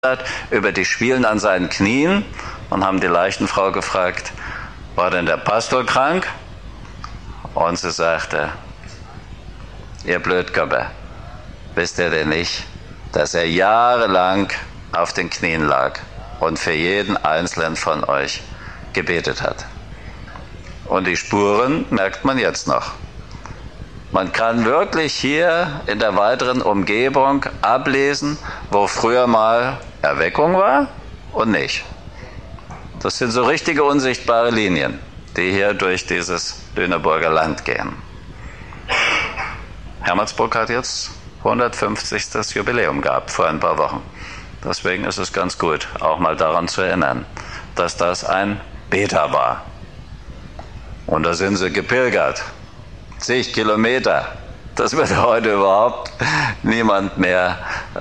über die Schwielen an seinen Knien und haben die Leichenfrau gefragt, war denn der Pastor krank? Und sie sagte, ihr Blödköpfe, wisst ihr denn nicht, dass er jahrelang auf den Knien lag und für jeden einzelnen von euch gebetet hat? Und die Spuren merkt man jetzt noch. Man kann wirklich hier in der weiteren Umgebung ablesen, wo früher mal Erweckung war und nicht. Das sind so richtige unsichtbare Linien, die hier durch dieses Lüneburger Land gehen. Hermannsburg hat jetzt 150. Jubiläum gehabt, vor ein paar Wochen. Deswegen ist es ganz gut, auch mal daran zu erinnern, dass das ein Beter war. Und da sind sie gepilgert. Zig Kilometer. Das wird heute überhaupt niemand mehr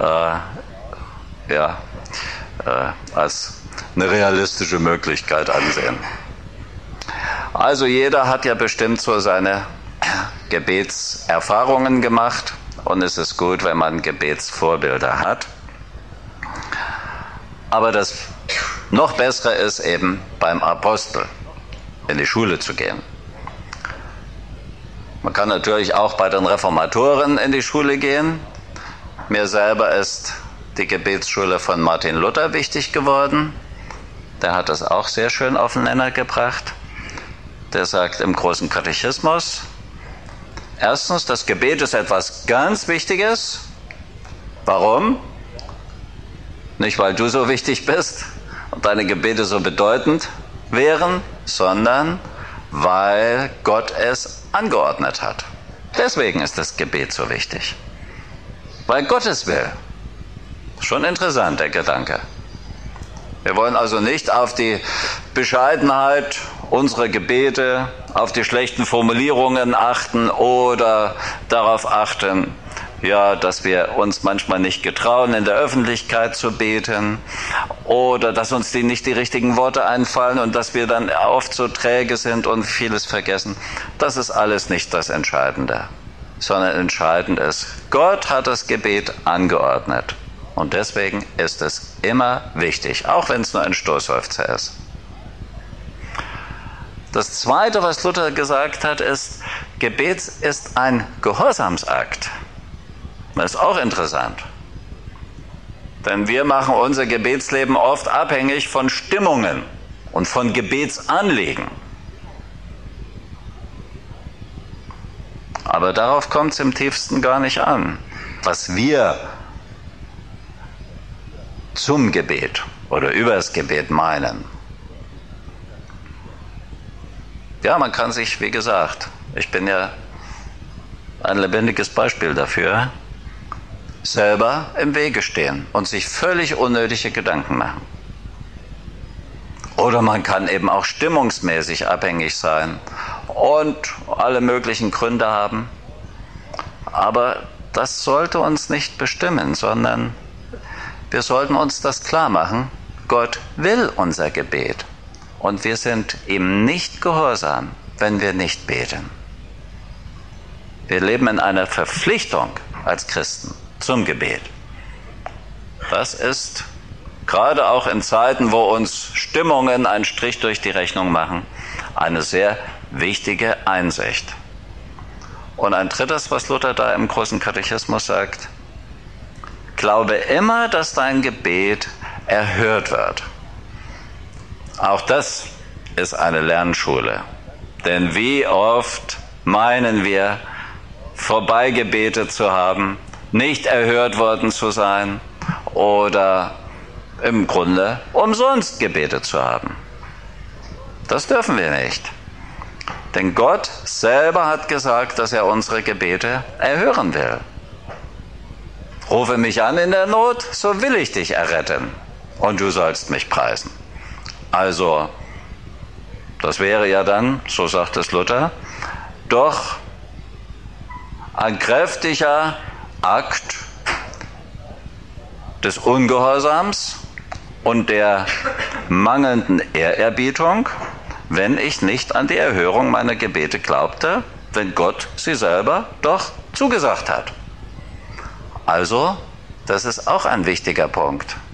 als eine realistische Möglichkeit ansehen. Also jeder hat ja bestimmt so seine Gebetserfahrungen gemacht und es ist gut, wenn man Gebetsvorbilder hat. Aber das noch Bessere ist eben beim Apostel in die Schule zu gehen. Man kann natürlich auch bei den Reformatoren in die Schule gehen. Mir selber ist die Gebetsschule von Martin Luther wichtig geworden. Der hat das auch sehr schön auf den Nenner gebracht. Der sagt im großen Katechismus, erstens, das Gebet ist etwas ganz Wichtiges. Warum? Nicht, weil du so wichtig bist und deine Gebete so bedeutend wären, sondern weil Gott es angeordnet hat. Deswegen ist das Gebet so wichtig. Weil Gott es will. Schon interessant, der Gedanke. Wir wollen also nicht auf die Bescheidenheit unserer Gebete, auf die schlechten Formulierungen achten oder darauf achten, ja, dass wir uns manchmal nicht getrauen, in der Öffentlichkeit zu beten oder dass uns nicht die richtigen Worte einfallen und dass wir dann oft so träge sind und vieles vergessen. Das ist alles nicht das Entscheidende, sondern entscheidend ist, Gott hat das Gebet angeordnet und deswegen ist es immer wichtig, auch wenn es nur ein Stoßseufzer ist. Das Zweite, was Luther gesagt hat, ist, Gebet ist ein Gehorsamsakt. Das ist auch interessant. Denn wir machen unser Gebetsleben oft abhängig von Stimmungen und von Gebetsanliegen. Aber darauf kommt es im tiefsten gar nicht an, was wir zum Gebet oder übers Gebet meinen. Ja, man kann sich, wie gesagt, ich bin ja ein lebendiges Beispiel dafür, selber im Wege stehen und sich völlig unnötige Gedanken machen. Oder man kann eben auch stimmungsmäßig abhängig sein und alle möglichen Gründe haben. Aber das sollte uns nicht bestimmen, sondern wir sollten uns das klar machen, Gott will unser Gebet und wir sind ihm nicht gehorsam, wenn wir nicht beten. Wir leben in einer Verpflichtung als Christen zum Gebet. Das ist gerade auch in Zeiten, wo uns Stimmungen einen Strich durch die Rechnung machen, eine sehr wichtige Einsicht. Und ein drittes, was Luther da im großen Katechismus sagt, glaube immer, dass dein Gebet erhört wird. Auch das ist eine Lernschule. Denn wie oft meinen wir, vorbeigebetet zu haben, nicht erhört worden zu sein oder im Grunde umsonst gebetet zu haben. Das dürfen wir nicht. Denn Gott selber hat gesagt, dass er unsere Gebete erhören will. Rufe mich an in der Not, so will ich dich erretten und du sollst mich preisen. Also, das wäre ja dann, so sagt es Luther, doch ein kräftiger Akt des Ungehorsams und der mangelnden Ehrerbietung, wenn ich nicht an die Erhörung meiner Gebete glaubte, wenn Gott sie selber doch zugesagt hat. Also, das ist auch ein wichtiger Punkt.